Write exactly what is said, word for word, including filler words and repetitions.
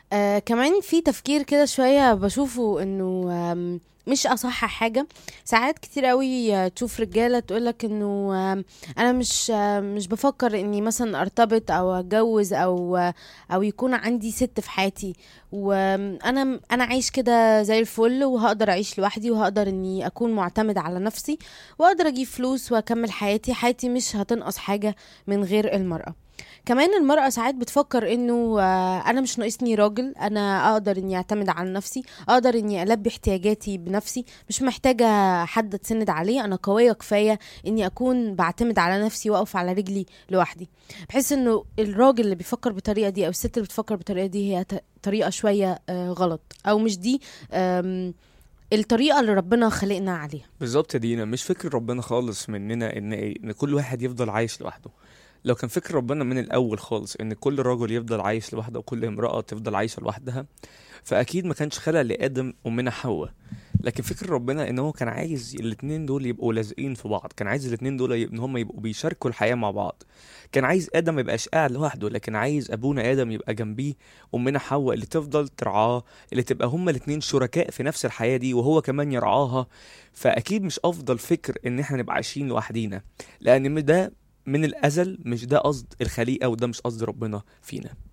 آه كمان في تفكير كده شوية بشوفه انه آم، مش اصح حاجة. ساعات كتير قوي آه، تشوف رجالة تقولك انه آم، انا مش آه، مش بفكر اني مثلا ارتبط او اتجوز او آه، او يكون عندي ست في حياتي، وانا انا عايش كده زي الفل وهقدر اعيش لوحدي وهقدر اني اكون معتمد على نفسي واقدر اجيب فلوس واكمل حياتي حياتي مش هتنقص حاجة من غير المرأة. كمان المرأة ساعات بتفكر انه آه، انا مش ناقصني راجل، انا اقدر اني اعتمد على نفسي، اقدر اني البي احتياجاتي بنفسي، مش محتاجة حد اتسند عليه، انا قوية كفاية اني اكون بعتمد على نفسي واقف على رجلي لوحدي. بحس انه الراجل اللي بيفكر بالطريقة دي او الست اللي بتفكر بالطريقة دي هي ت- طريقة شوية آه، غلط، او مش دي آم، الطريقة اللي ربنا خلقنا عليها. بالظبط يا دينا، مش فكر ربنا خالص مننا ان إيه؟ ان كل واحد يفضل عايش لوحده. لو كان فكر ربنا من الاول خالص ان كل راجل يفضل عايش لوحده وكل امرأة تفضل عايشة لوحدها، فاكيد ما كانش خلق لادم ومنها حواء. لكن فكر ربنا ان هو كان عايز الاتنين دول يبقوا لازقين في بعض، كان عايز الاتنين دول يب- ان هم يبقوا بيشاركوا الحياة مع بعض. كان عايز ادم ما يبقاش قاعد لوحده، لكن عايز ابونا ادم يبقى جنبيه ومنها حواء اللي تفضل ترعاه، اللي تبقى هما الاتنين شركاء في نفس الحياة دي وهو كمان يرعاها. فاكيد مش افضل فكر ان احنا نبقى عايشين لوحدينا، لان ده من الازل مش ده قصد الخليقة وده مش قصد ربنا فينا.